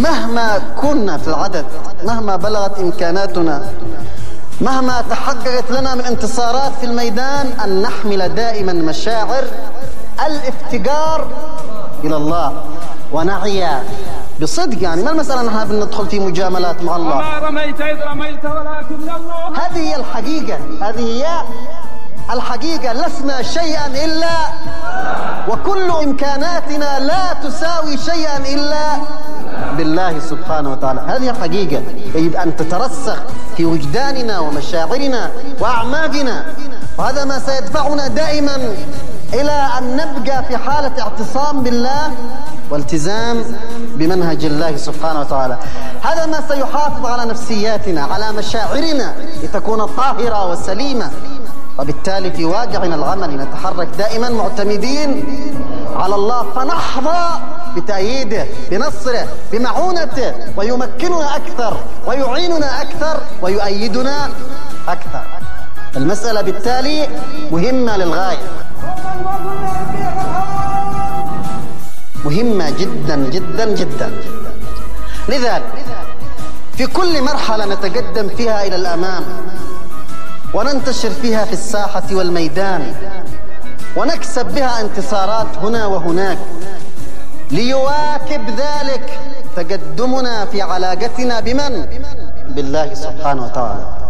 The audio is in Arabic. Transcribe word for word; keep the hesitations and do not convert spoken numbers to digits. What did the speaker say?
مهما كنا في العدد، مهما بلغت إمكاناتنا، مهما تحققت لنا من انتصارات في الميدان، أن نحمل دائما مشاعر الافتقار إلى الله ونعيا بصدق. يعني ما المسألة نحن بندخل في مجاملات مع الله. وما رميت إذ رميت ولكن الله. هذه هي الحقيقة، هذه هي الحقيقة. لسنا شيئا إلا، وكل إمكاناتنا لا تساوي شيئا إلا بالله سبحانه وتعالى. هذه الحقيقة يجب أن تترسخ في وجداننا ومشاعرنا وأعماقنا، وهذا ما سيدفعنا دائما إلى أن نبقى في حالة اعتصام بالله والتزام بمنهج الله سبحانه وتعالى. هذا ما سيحافظ على نفسياتنا، على مشاعرنا لتكون طاهرة وسليمة، وبالتالي في واقعنا العملي نتحرك دائما معتمدين على الله، فنحظى بتأييده بنصره بمعونته، ويمكننا أكثر ويعيننا أكثر ويؤيدنا أكثر. المسألة بالتالي مهمة للغاية، مهمة جدا جدا جدا. لذلك في كل مرحلة نتقدم فيها إلى الأمام وننتشر فيها في الساحة والميدان ونكسب بها انتصارات هنا وهناك، ليواكب ذلك تقدمنا في علاقتنا بمن؟ بالله سبحانه وتعالى.